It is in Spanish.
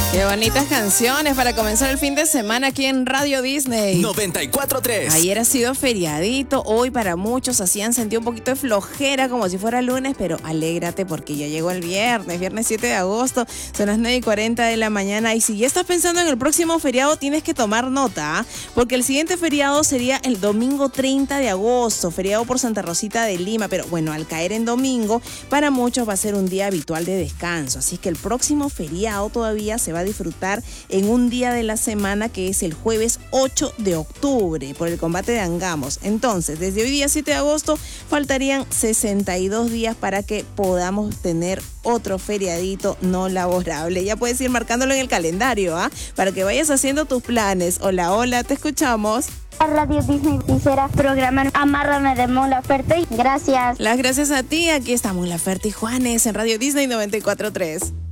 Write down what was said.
Qué bonitas canciones para comenzar el fin de semana aquí en Radio Disney 94.3. Ayer ha sido feriadito, hoy para muchos hacían sentir un poquito de flojera como si fuera lunes, pero alégrate porque ya llegó el viernes 7 de agosto, son las 9:40 de la mañana y si ya estás pensando en el próximo feriado tienes que tomar nota, porque el siguiente feriado sería el domingo 30 de agosto, feriado por Santa Rosita de Lima, pero bueno, al caer en domingo, para muchos va a ser un día habitual de descanso, así que el próximo feriado todavía se va a disfrutar en un día de la semana que es el jueves 8 de octubre por el combate de Angamos. Entonces, desde hoy día 7 de agosto faltarían 62 días para que podamos tener otro feriadito no laborable. Ya puedes ir marcándolo en el calendario, para que vayas haciendo tus planes. Hola, te escuchamos. Radio Disney quisiera programar Amárrame de Mon Laferte. Gracias. Las gracias a ti. Aquí está Mon Laferte y Juanes en Radio Disney 94.3.